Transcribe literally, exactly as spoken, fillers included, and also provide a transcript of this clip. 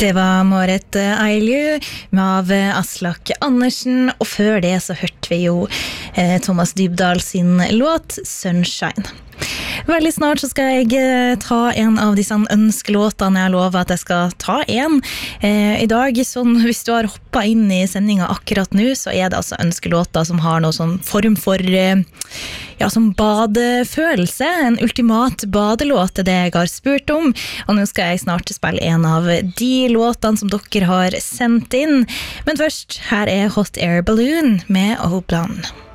Det var Marit Eiliu av Aslak Andersen, og før det så hørte vi jo eh, Thomas Dybdahl sin låt Sunshine. Veldig snart så skal jeg ta en av disse ønskelåtene jeg lover at jeg skal ta en. Eh, I dag, sånn, hvis du har hoppet inn i sendingen akkurat nå, så er det altså ønskelåter som har noen sånn form for eh, ja, som badefølelse. En ultimat badelåt er det jeg har spurt om, og nå skal jeg snart spille en av de låtene som dere har sendt inn. Men først, her er Hot Air Balloon med Old Blonde.